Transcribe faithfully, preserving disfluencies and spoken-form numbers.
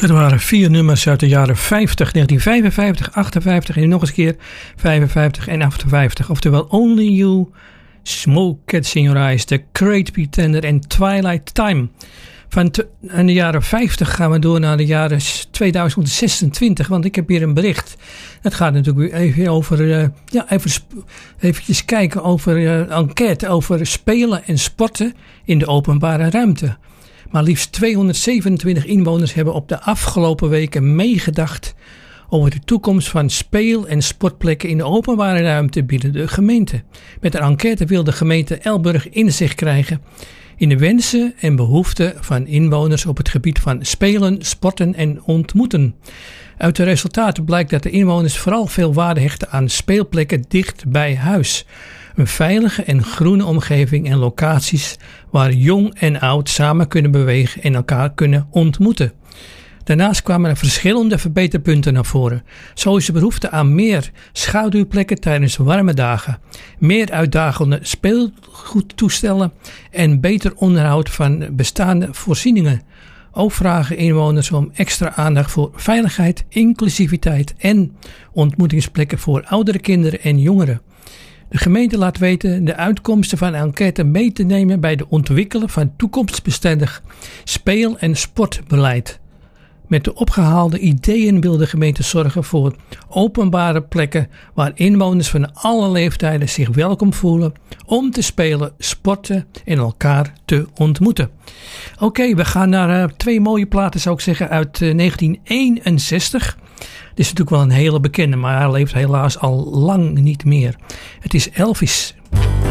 Dat waren vier nummers uit de jaren vijftig, negentien vijfenvijftig, achtenvijftig en nog eens keer vijfenvijftig en achtenvijftig. Oftewel Only You, Smoke Gets in Your Eyes, The Great Pretender en Twilight Time. Van te, aan de jaren vijftig gaan we door naar de jaren tweeduizend zesentwintig, want ik heb hier een bericht. Het gaat natuurlijk even over, uh, ja, even sp- eventjes kijken over uh, enquête over spelen en sporten in de openbare ruimte. Maar liefst tweehonderdzevenentwintig inwoners hebben op de afgelopen weken meegedacht over de toekomst van speel- en sportplekken in de openbare ruimte binnen de gemeente. Met een enquête wil de gemeente Elburg inzicht krijgen in de wensen en behoeften van inwoners op het gebied van spelen, sporten en ontmoeten. Uit de resultaten blijkt dat de inwoners vooral veel waarde hechten aan speelplekken dicht bij huis. Een veilige en groene omgeving en locaties waar jong en oud samen kunnen bewegen en elkaar kunnen ontmoeten. Daarnaast kwamen er verschillende verbeterpunten naar voren. Zo is de behoefte aan meer schaduwplekken tijdens warme dagen, meer uitdagende speelgoedtoestellen en beter onderhoud van bestaande voorzieningen. Ook vragen inwoners om extra aandacht voor veiligheid, inclusiviteit en ontmoetingsplekken voor oudere kinderen en jongeren. De gemeente laat weten de uitkomsten van de enquête mee te nemen bij de ontwikkelen van toekomstbestendig speel- en sportbeleid. Met de opgehaalde ideeën wil de gemeente zorgen voor openbare plekken waar inwoners van alle leeftijden zich welkom voelen om te spelen, sporten en elkaar te ontmoeten. Oké, okay, we gaan naar uh, twee mooie platen, zou ik zeggen, uit uh, negentien eenenzestig. Dit is natuurlijk wel een hele bekende, maar hij leeft helaas al lang niet meer. Het is Elvis.